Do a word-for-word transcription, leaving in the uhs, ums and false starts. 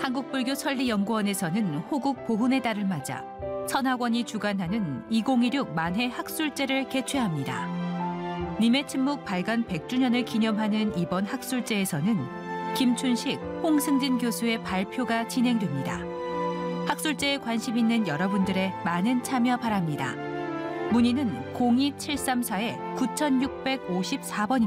한국불교설리연구원에서는 호국 보훈의 달을 맞아 천학원이 주관하는 이천십육 만해 학술제를 개최합니다. 님의 침묵 발간 백 주년을 기념하는 이번 학술제에서는 김춘식, 홍승진 교수의 발표가 진행됩니다. 학술제에 관심 있는 여러분들의 많은 참여 바랍니다. 문의는 공이 칠삼사 구육오사 번입니다.